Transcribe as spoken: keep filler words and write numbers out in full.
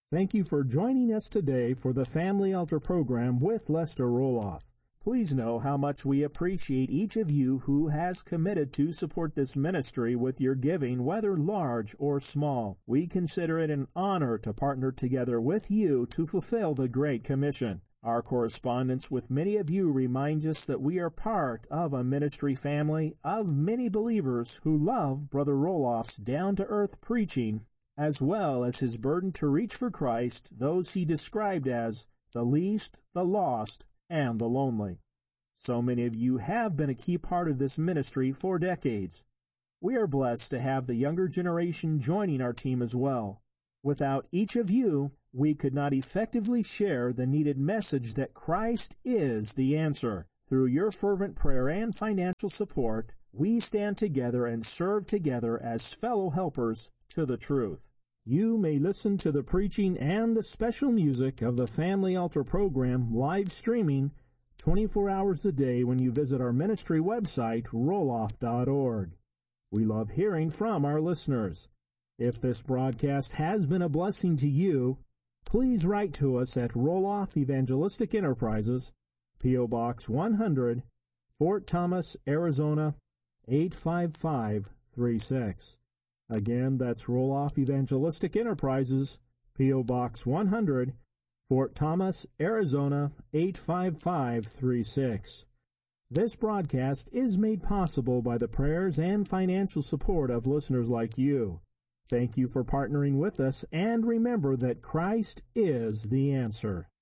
Thank you for joining us today for the Family Altar program with Lester Roloff. Please know how much we appreciate each of you who has committed to support this ministry with your giving, whether large or small. We consider it an honor to partner together with you to fulfill the Great Commission. Our correspondence with many of you reminds us that we are part of a ministry family of many believers who love Brother Roloff's down-to-earth preaching, as well as his burden to reach for Christ those he described as the least, the lost, and the lonely. So many of you have been a key part of this ministry for decades. We are blessed to have the younger generation joining our team as well. Without each of you, we could not effectively share the needed message that Christ is the answer. Through your fervent prayer and financial support, we stand together and serve together as fellow helpers to the truth. You may listen to the preaching and the special music of the Family Altar program live streaming twenty-four hours a day when you visit our ministry website, roloff dot org. We love hearing from our listeners. If this broadcast has been a blessing to you, please write to us at Roloff Evangelistic Enterprises, P O. Box one hundred, Fort Thomas, Arizona, eight five five three six. Again, that's Roloff Evangelistic Enterprises, P O. Box one hundred, Fort Thomas, Arizona, eight five five three six. This broadcast is made possible by the prayers and financial support of listeners like you. Thank you for partnering with us, and remember that Christ is the answer.